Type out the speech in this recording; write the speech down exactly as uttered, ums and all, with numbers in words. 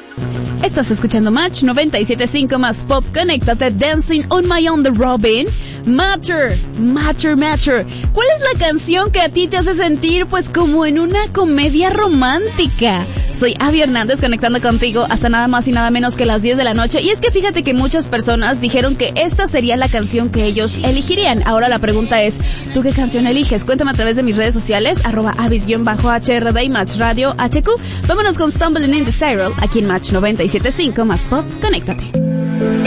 Estás escuchando Match noventa y siete punto cinco más Pop. Conéctate, Dancing on My Own de Robin. Matter, Matter, Matter. ¿Cuál es la canción que a ti te hace sentir pues como en una comedia romántica? Soy Abby Hernández conectando contigo hasta nada más y nada menos que las diez de la noche. Y es que fíjate que muchas personas dijeron que esta sería la canción que ellos elegirían. Ahora la pregunta es, ¿tú qué canción eliges? Cuéntame a través de mis redes sociales, arroba Abis-H R D y Match Radio H Q. Vámonos con Stumbling in the Spiral aquí en Match noventa y siete punto cinco más Pop. Conéctate.